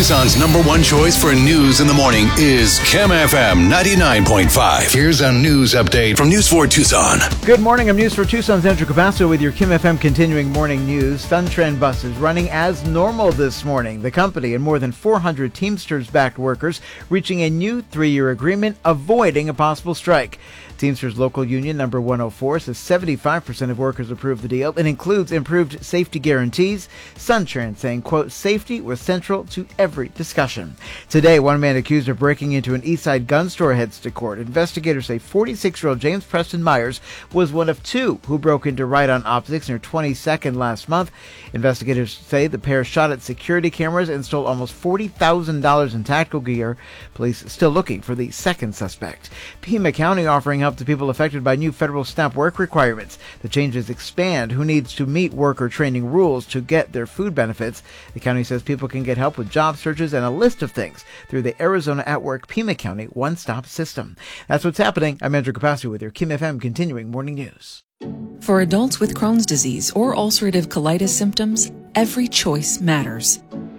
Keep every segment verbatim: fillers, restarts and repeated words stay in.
Tucson's number one choice for news in the morning is Kim F M ninety-nine point five. Here's a news update from News four Tucson. Good morning. I'm News four Tucson's Andrew Capasso with your Kim F M continuing morning news. SunTrend buses running as normal this morning. The company and more than four hundred Teamsters-backed workers reaching a new three-year agreement, avoiding a possible strike. Teamsters local union number one oh four says seventy-five percent of workers approved the deal. It includes improved safety guarantees. SunTrend saying, quote, safety was central to every discussion. Today, one man accused of breaking into an Eastside gun store heads to court. Investigators say forty-six-year-old James Preston Myers was one of two who broke into Right-On Optics near twenty-second last month. Investigators say the pair shot at security cameras and stole almost forty thousand dollars in tactical gear. Police still looking for the second suspect. Pima County offering help to people affected by new federal SNAP work requirements. The changes expand who needs to meet worker training rules to get their food benefits. The county says people can get help with job searches and a list of things through the Arizona At Work Pima County one-stop system. That's what's happening. I'm Andrew Capasso with your Kim F M continuing morning news. For adults with Crohn's disease or ulcerative colitis symptoms, every choice matters.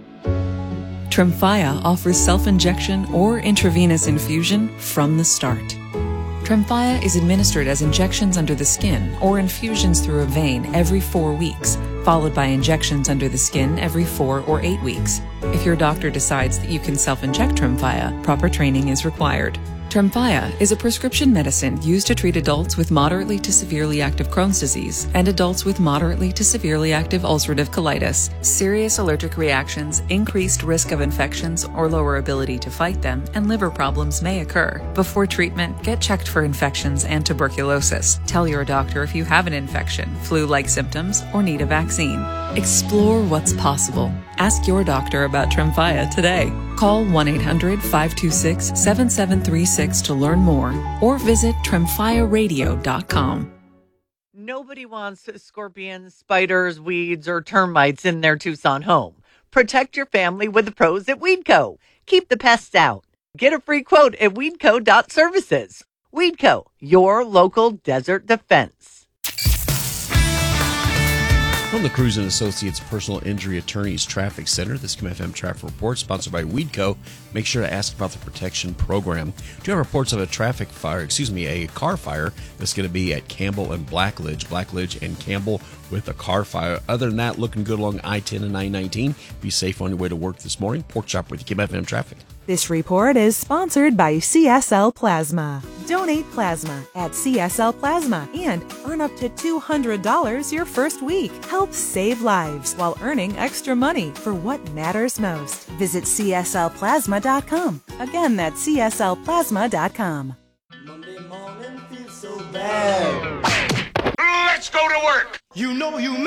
Tremfya offers self-injection or intravenous infusion from the start. Tremfya is administered as injections under the skin or infusions through a vein every four weeks, followed by injections under the skin every four or eight weeks. If your doctor decides that you can self-inject Tremfya, proper training is required. Tremfya is a prescription medicine used to treat adults with moderately to severely active Crohn's disease and adults with moderately to severely active ulcerative colitis. Serious allergic reactions, increased risk of infections or lower ability to fight them, and liver problems may occur. Before treatment, get checked for infections and tuberculosis. Tell your doctor if you have an infection, flu-like symptoms, or need a vaccine. Explore what's possible. Ask your doctor about Tremfya today. Call one eight hundred five two six seven seven three six to learn more or visit tremfya radio dot com. Nobody wants scorpions, spiders, weeds, or termites in their Tucson home. Protect your family with the pros at Weedco. Keep the pests out. Get a free quote at weedco dot services. Weedco, your local desert defense. From the Cruz and Associates Personal Injury Attorneys Traffic Center, this Kim F M Traffic Report, sponsored by Weedco. Make sure to ask about the protection program. Do you have reports of a traffic fire, excuse me, a car fire that's going to be at Campbell and Blackledge, Blackledge and Campbell with a car fire. Other than that, looking good along I ten and nine nineteen. Be safe on your way to work this morning. Pork Chop with Kim F M Traffic. This report is sponsored by C S L Plasma. Donate plasma at C S L Plasma and earn up to two hundred dollars your first week. Help save lives while earning extra money for what matters most. Visit C S L plasma dot com. Again, that's C S L plasma dot com. Monday morning feels so bad. Let's go to work. You know you